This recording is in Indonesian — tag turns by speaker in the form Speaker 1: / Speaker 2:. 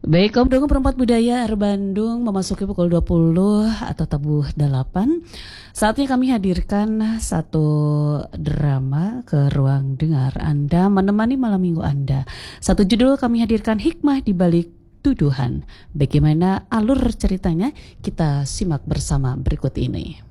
Speaker 1: Baik, kaum dukung perempat budaya Air Bandung memasuki pukul 20 atau tabuh 8. Saatnya kami hadirkan satu drama ke ruang dengar Anda menemani malam minggu Anda. Satu judul kami hadirkan hikmah di balik tuduhan. Bagaimana alur ceritanya? Kita simak bersama berikut ini.